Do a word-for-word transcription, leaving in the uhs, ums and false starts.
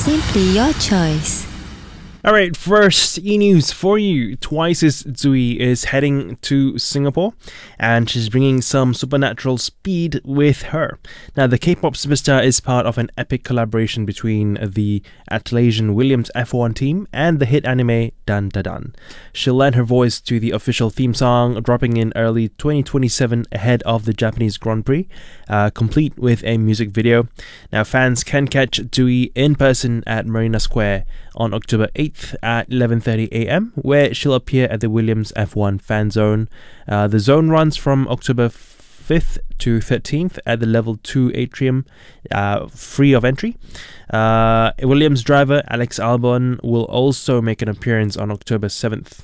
Simply your choice. All right, first e-news for you. Twice's Zui is heading to Singapore and she's bringing some supernatural speed with her. Now, the K-pop superstar is part of an epic collaboration between the Atlassian Williams F one team and the hit anime Dun Da Dun. She'll lend her voice to the official theme song, dropping in early twenty twenty-seven ahead of the Japanese Grand Prix, uh, complete with a music video. Now, fans can catch Zui in person at Marina Square on October eighth at eleven thirty a.m, where she'll appear at the Williams F one fan zone. Uh, the zone runs from October fifth to thirteenth at the level two atrium, uh, free of entry. Uh, Williams driver Alex Albon will also make an appearance on October seventh.